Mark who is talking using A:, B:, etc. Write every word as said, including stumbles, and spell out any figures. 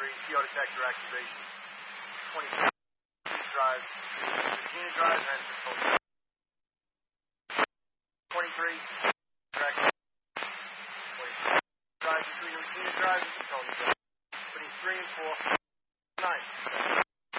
A: twenty-three, C O detector activation. twenty-three, drive, Regina Drive, and control. twenty-three, track. twenty-three, drive between Regina Drive and control. Putting three and four.